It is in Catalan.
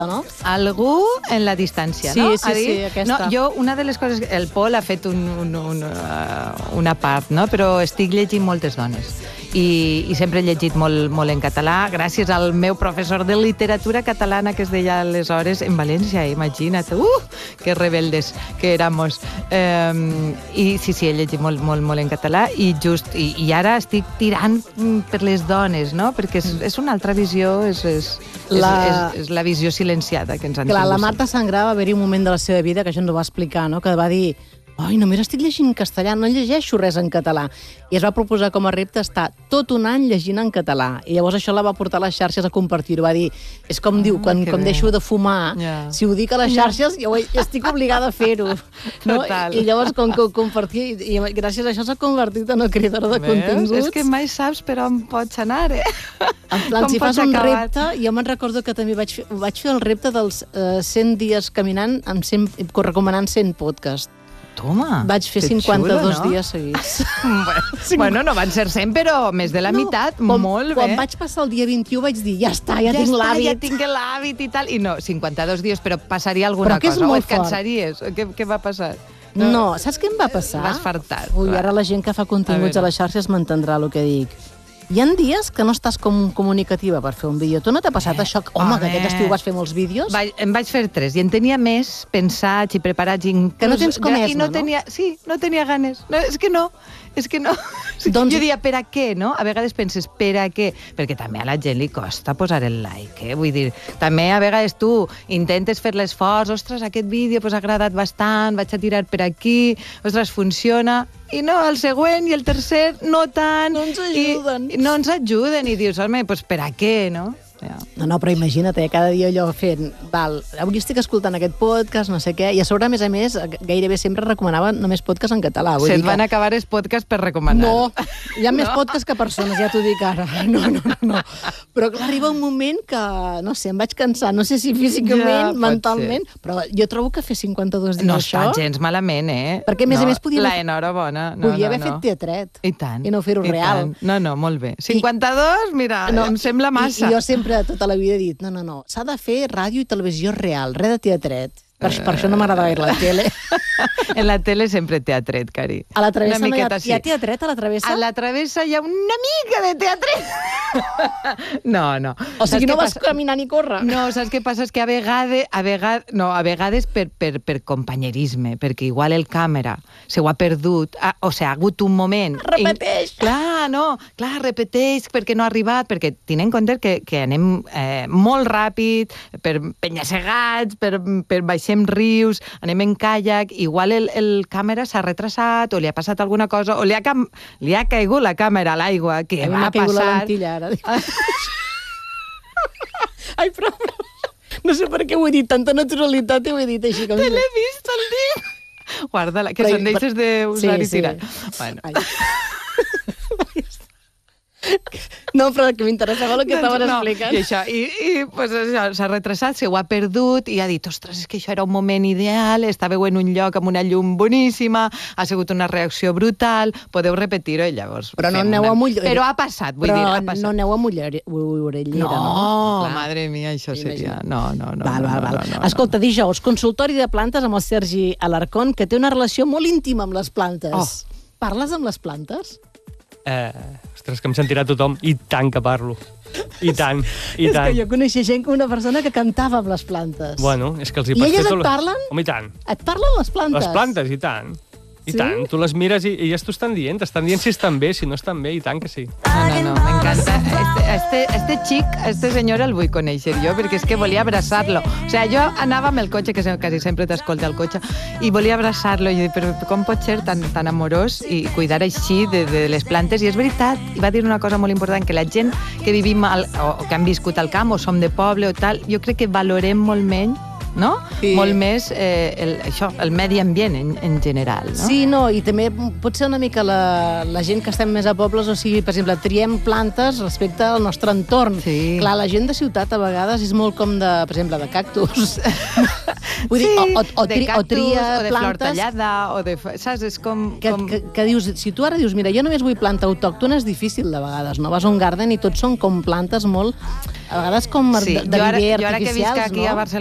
no? Algú en la distància, no? Sí, aquesta. No, jo, una de les coses... El Pol ha fet una part, no? Però estic llegint moltes dones. I sempre he llegit molt en català, gràcies al meu professor de literatura catalana que es deia aleshores en València, imagina't. Que rebeldes que éramos. I sí, he llegit molt en català i ara estic tirant per les dones, no? Perquè és una altra visió, és la visió silenciada que ens han tingut. Clar, la Marta Sangrà va haver-hi un moment de la seva vida que això ens ho va explicar, no? Que va dir: ai, només estic llegint en castellà, no llegeixo res en català. I es va proposar com a repte estar tot un any llegint en català. I llavors això la va portar a les xarxes a compartir-ho. Va dir, és com diu, quan deixo de fumar, si ho dic a les xarxes, jo estic obligada a fer-ho. No? I llavors, com que ho compartia, i gràcies a això s'ha convertit en una creadora de continguts. És que mai saps per on pots anar, En plan, si fas un repte, jo me'n recordo que també vaig fer el repte dels 100 dies caminant recomanant 100 podcasts. Toma, vaig fer 52 dies seguits. Bueno, no van ser 100, però més de la meitat, molt bé. Quan vaig passar el dia 21 vaig dir, ja està, ja tinc l'hàbit. Ja tinc l'hàbit i tal. I no, 52 dies, però passaria alguna cosa. O et cansaries. Què va passar? No, saps què em va passar? Vas fartar. Ui, ara la gent que fa continguts a les xarxes m'entendrà el que dic. Hi ha dies que no estàs comunicativa per fer un vídeo. Tu no t'ha passat això? Home, que aquest estiu vas fer molts vídeos? Em vaig fer 3 i en tenia més pensats i preparats. Que no tens com Esma, no? Sí, no tenia ganes. És que no. Jo diria, per a què, no? A vegades penses, per a què? Perquè també a la gent li costa posar el like, Vull dir, també a vegades tu intentes fer l'esforç, ostres, aquest vídeo ha agradat bastant, vaig a tirar per aquí, ostres, funciona... I no, el següent i el tercer no tant. No ens ajuden. No ens ajuden i dius, home, doncs per a què, no? No, però imagina't, cada dia allò fent, avui estic escoltant aquest podcast, no sé què, i a sobre, a més, gairebé sempre recomanava només podcast en català. Se't van acabar els podcasts per recomanar. No, hi ha més podcasts que persones, ja t'ho dic ara. No. Però clar, arriba un moment que, no sé, em vaig cansar, no sé si físicament, mentalment, però jo trobo que fer 52 dies no això... No està gens malament, Perquè, a més, podia enhorabona. Podia haver fet teatret. I tant. I no fer-ho real. No, molt bé. 52, mira, em sembla massa. I jo sempre tota la vida he dit, no, s'ha de fer ràdio i televisió real, res de teatret. Per això no m'agrada veure la tele. En la tele sempre teatret, Cari. A la Travessa no hi ha teatret, a la Travessa? A la Travessa hi ha una mica de teatret. No. O sigui, no vas caminar ni córrer. No, saps què passa? És que a vegades per companyerisme, perquè igual el càmera se ho ha perdut, o sigui, ha hagut un moment... Repeteix. Clar, repeteix perquè no ha arribat, perquè tinc en compte que anem molt ràpid, per penya-segats, per baixar rius, anem en caiac, igual el càmera s'ha retrasat o li ha passat alguna cosa, o li ha caigut la càmera a l'aigua, que va passar... caigut la lentilla, ara. Ai, però... No sé per què ho he dit, tanta naturalitat ho he dit així com... Te l'he vist el dia! Guarda-la, que són d'eixes d'usar i tirar. Bueno... No, però el que m'interessava el que estaven explicant. I pues això, s'ha retrasat, se ho ha perdut i ha dit, ostres, és que això era un moment ideal, estàveu en un lloc amb una llum boníssima, ha sigut una reacció brutal, podeu repetir-ho i llavors... Però no aneu a Mollorellera. Però ha passat, vull dir, ha passat. No aneu a Mollorellera, no? No, madre mia, això seria... No. Val. Escolta, dijous, consultori de plantes amb el Sergi Alarcón, que té una relació molt íntima amb les plantes. Parles amb les plantes? Ostres, que em sentirà tothom. I tant que parlo. I tant. És que jo coneixia gent com una persona que cantava amb les plantes. Bueno, és que els hi I elles et parlen? Home, i tant. Et parlen les plantes? Les plantes, i tant. I tant, tu les mires i elles t'ho estan dient si estan bé, si no estan bé, i tant que sí. No, m'encanta. Este xic, este senyor el vull conèixer jo, perquè és que volia abraçar-lo. O sigui, jo anava amb el cotxe, que quasi sempre t'escolta el cotxe, i volia abraçar-lo, i dic, però com pot ser tan amorós i cuidar així de les plantes? I és veritat, i va dir una cosa molt important, que la gent que vivim o que han viscut al camp, o som de poble o tal, jo crec que valorem molt menys, no? Sí. Molt més el medi ambient en general, no? Sí, i també pot ser una mica la gent que estem més a pobles, o sigui, per exemple, triem plantes respecte al nostre entorn. Sí. Clar, la gent de ciutat a vegades és molt com per exemple, de cactus. Vull dir, o de cactus, tria o de flor plantes... tallada, o de... Saps? És com... Que dius, si tu ara dius, mira, jo només vull planta autòctona, és difícil de vegades, no? Vas a un garden i tots són com plantes molt... A vegades com de viver artificials, no? Jo ara que visc aquí a Barcelona,